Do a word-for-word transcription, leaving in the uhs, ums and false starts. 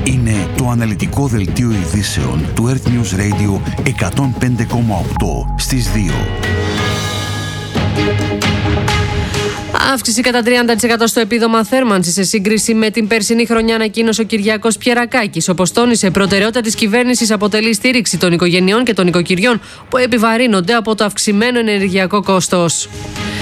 Είναι το αναλυτικό δελτίο ειδήσεων του Earth News Radio εκατόν πέντε κόμμα οκτώ στις δύο. Αύξηση κατά τριάντα τοις εκατό στο επίδομα θέρμανσης σε σύγκριση με την περσινή χρονιά, ανακοίνωσε ο Κυριάκος Πιερακάκης. Όπως τόνισε, προτεραιότητα της κυβέρνησης αποτελεί στήριξη των οικογενειών και των οικοκυριών που επιβαρύνονται από το αυξημένο ενεργειακό κόστος.